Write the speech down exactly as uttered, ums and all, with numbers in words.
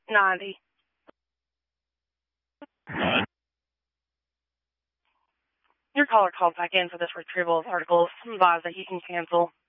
ninety. Your caller called back in for this retrieval of articles. Advise that you can cancel.